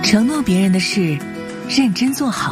承诺别人的事，认真做好。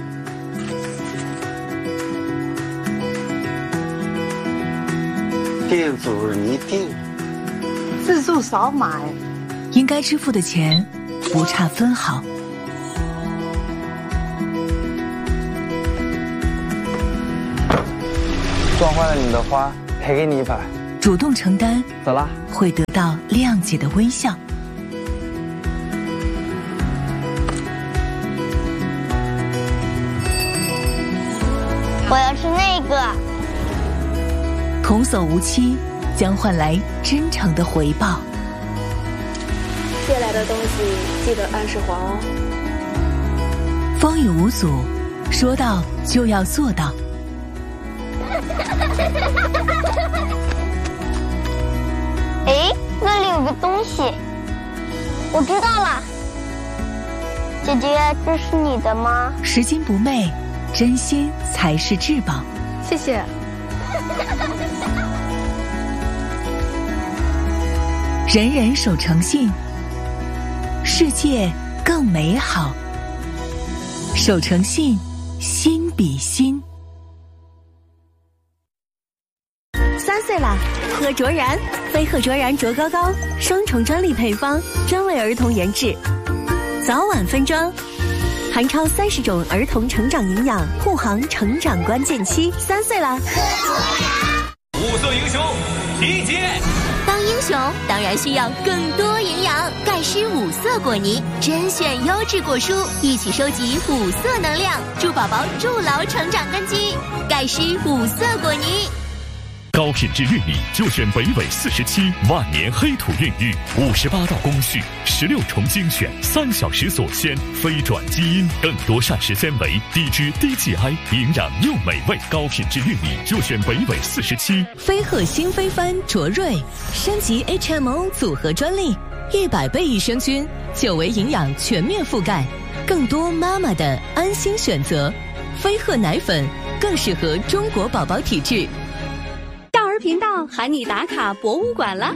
店主一定自助少买， 应该支付的钱不差分毫。 撞坏了你的花，赔给你100。 主动承担， 走啦， 会得到谅解的微笑。 我要吃那个。 童叟无欺，将换来真诚的回报。 借来的东西记得按时还哦。 风雨无阻，说到就要做到。 哎，那里有个东西，我知道了。姐姐，这是你的吗？ 拾金不昧，真心才是至宝。 谢谢。 人人守诚信，世界更美好。守诚信，心比心。 3岁啦，喝卓然，飞鹤卓然卓高高，双重专利配方，专为儿童研制，早晚分装，含超30种儿童成长营养，护航成长关键期。3岁啦， 5色英雄集结。 当英雄当然需要更多营养，钙湿5色果泥，甄选优质果蔬，一起收集5色能量，助宝宝筑牢成长根基。钙湿5色果泥。 高品质玉米就选北纬47万年黑土孕育，58道工序，16重精选，3小时锁鲜，非转基因，更多膳食纤维，低脂低 GI， 营养又美味。高品质玉米就选北纬47。 飞鹤新飞帆卓瑞升级 HMO 组合专利，100倍益生菌，久维营养全面覆盖，更多妈妈的安心选择。飞鹤奶粉更适合中国宝宝体质。 少儿频道喊你打卡博物馆了。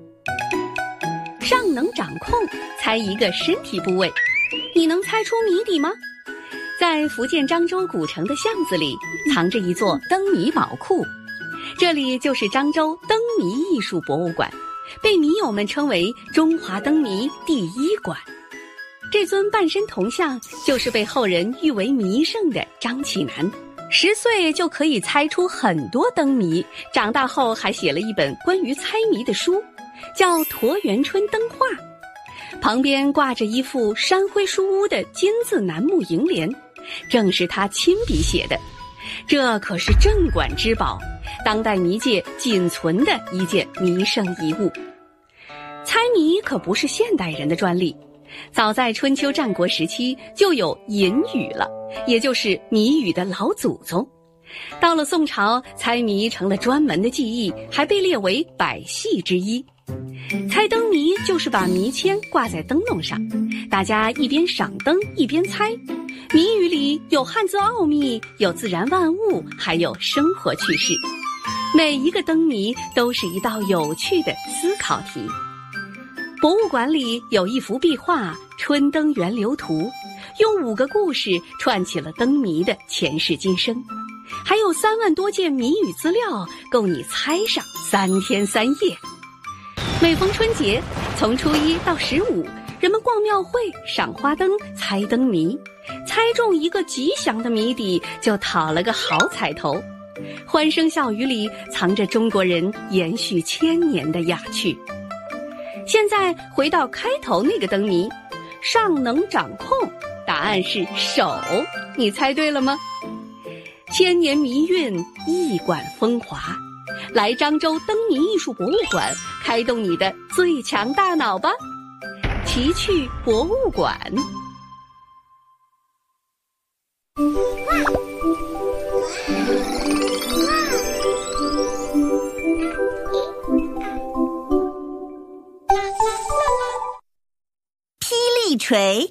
尚能掌控，猜一个身体部位，你能猜出谜底吗？在福建漳州古城的巷子里，藏着一座灯谜宝库，这里就是漳州灯谜艺术博物馆，被谜友们称为中华灯谜第1馆。这尊半身铜像就是被后人誉为谜圣的张启南。10岁就可以猜出很多灯谜，长大后还写了一本关于猜谜的书，叫《沱园春灯画》，旁边挂着一副山徽书屋的金字楠木楹联，正是他亲笔写的。这可是镇馆之宝，当代谜界仅存的一件谜圣遗物。猜谜可不是现代人的专利，早在春秋战国时期就有隐语了，也就是谜语的老祖宗。到了宋朝，猜谜成了专门的技艺，还被列为百戏之一。猜灯谜就是把谜签挂在灯笼上，大家一边赏灯一边猜。谜语里有汉字奥秘，有自然万物，还有生活趣事。每一个灯谜都是一道有趣的思考题。博物馆里有一幅壁画《春灯源流图》，用5个故事串起了灯谜的前世今生，还有3万多件谜语资料，够你猜上3天3夜。每逢春节，从初1到15，人们逛庙会、赏花灯、猜灯谜，猜中一个吉祥的谜底，就讨了个好彩头。欢声笑语里藏着中国人延续1000年的雅趣。现在回到开头那个灯谜，尚能掌控，答案是手，你猜对了吗？1000年谜韵，一馆风华，来漳州灯谜艺术博物馆，开动你的最强大脑吧！奇趣博物馆。 霹雳锤。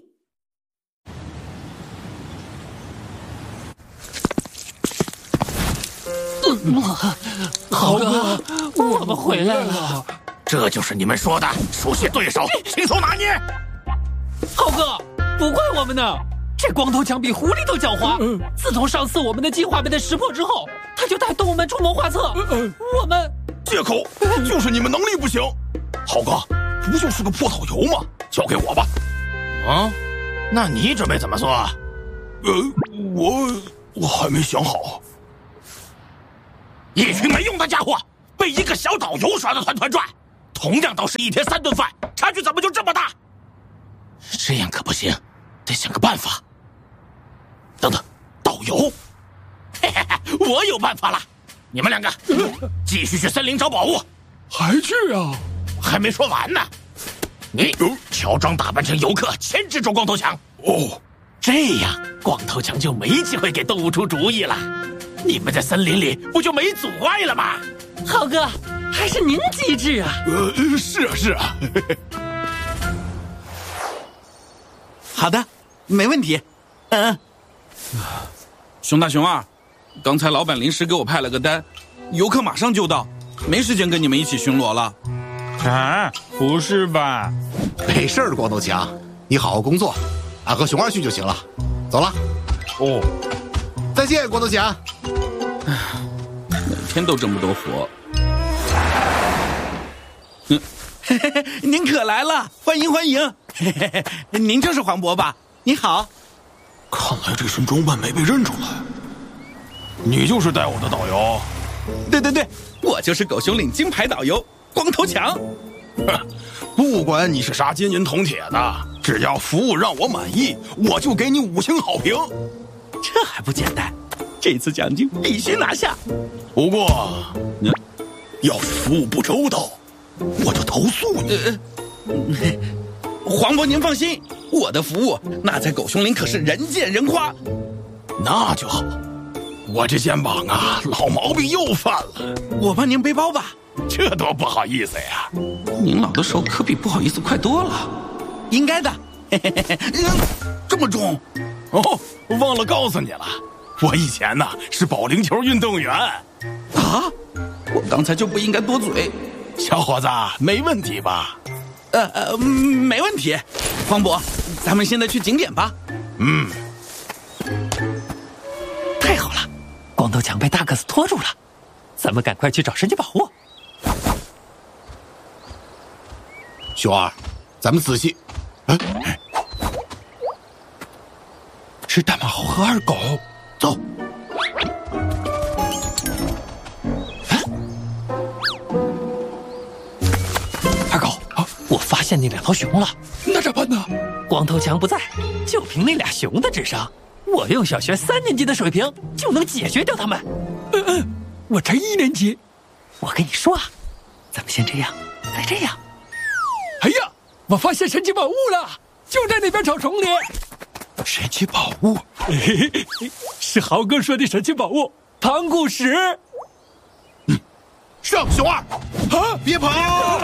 豪哥，我们回来了。 这就是你们说的熟悉对手，亲手拿捏。 豪哥， 不怪我们呢。这光头强比狐狸都狡猾。自从上次我们的计划被他识破之后，他就带动物们出谋划策。我们借口就是你们能力不行。浩哥，不就是个破导游吗？交给我吧。 啊？那你准备怎么做？ 我还没想好。 一群没用的家伙，被一个小导游耍得团团转，同样都是1天3顿饭，差距怎么就这么大？这样可不行，得想个办法。等等，导游，嘿嘿嘿，我有办法了！你们2个继续去森林找宝物。 还去啊？ 还没说完呢。你乔装打扮成游客，牵制住光头强。 哦， 这样光头强就没机会给动物出主意了。你们在森林里不就没阻碍了吗？ 浩哥，还是您机智啊！ 是啊。 好的，没问题。 熊大熊二，刚才老板临时给我派了个单，游客马上就到，没时间跟你们一起巡逻了。 啊，不是吧？ 没事儿，光头强，你好好工作，俺和熊二去就行了。走了。 哦， 再见，光头强。 每天都这么多活。 您可来了，欢迎欢迎。您就是黄渤吧？你好。 看来这身装扮没被认出来。你就是带我的导游？ 对，我就是狗熊岭金牌导游光头强。 不管你是啥金银铜铁的，只要服务让我满意，我就给你5星好评。 这还不简单？这次奖金必须拿下。 不过，要是服务不周到，我就投诉你。 黄渤，您放心，我的服务那在狗熊岭可是人见人夸。 那就好。我这肩膀啊，老毛病又犯了。 我帮您背包吧。 这多不好意思呀！ 您老的手可比不好意思快多了。 应该的。 这么重？哦，忘了告诉你了，我以前呢是保龄球运动员。 啊？ 我刚才就不应该多嘴。 小伙子，没问题吧？ 没问题。黄渤，咱们现在去景点吧。 太好了，光头强被大个子拖住了，咱们赶快去找神奇宝物。 熊二，咱们仔细。 是大马猴和二狗，走。 二狗，我发现那2头熊了。 那咋办呢？ 光头强不在，就凭那俩熊的智商，我用小学3年级的水平就能解决掉他们。 我才1年级。 我跟你说啊，咱们先这样，再这样。 哎呀，我发现神奇宝物了，就在那边草丛里。神奇宝物？ 是豪哥说的神奇宝物，盘古石。 上，熊二！啊，别跑！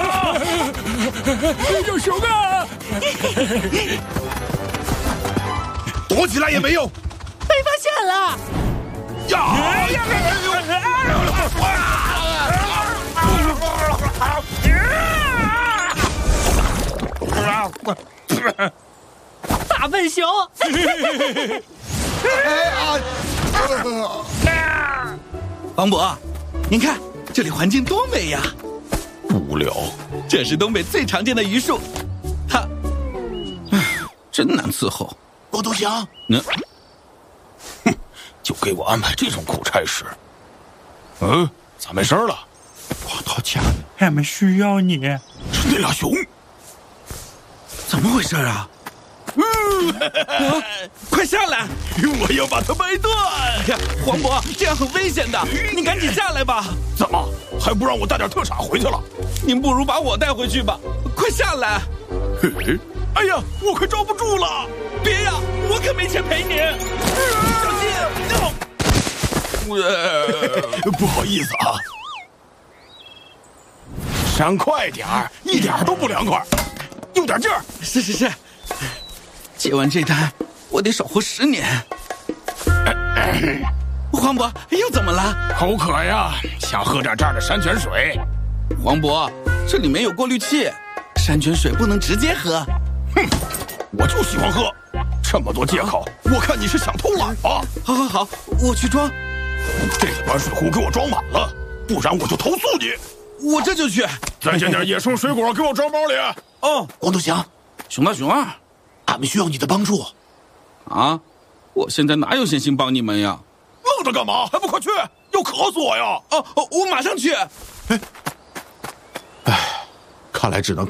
有熊啊！ 躲起来也没用。 被发现了！大笨熊！ 王博，您看这里环境多美呀！ 无聊。 这是东北最常见的榆树，它， 真难伺候。 光头强， 就给我安排这种苦差事。咋没事了？ 光头强，俺们需要你。 是那俩熊。 怎么回事啊？快下来！ 我要把它掰断！ 黄渤，这样很危险的，你赶紧下来吧。 怎么还不让我带点特产回去了？ 您不如把我带回去吧，快下来！ 哎呀，我快抓不住了！ 别呀，我可没钱赔你。 小心！不好意思啊。闪快点儿，一点都不凉快，用点劲儿。 是。接完这单，我得少活10年。黄渤，又怎么了？ 口渴呀，想喝点这儿的山泉水。 黄渤，这里没有过滤器， 山泉水不能直接喝。 哼，我就喜欢喝。 这么多借口，我看你是想偷懒吧？ 好，我去装。 这个暖水壶给我装满了，不然我就投诉你。 我这就去。 再捡点野生水果给我装包里。 哦， 光头强， 熊大熊二， 俺们需要你的帮助。 啊，我现在哪有闲心帮你们呀？ 愣着干嘛？还不快去！要渴死我呀！ 哦，我马上去。 哎，看来只能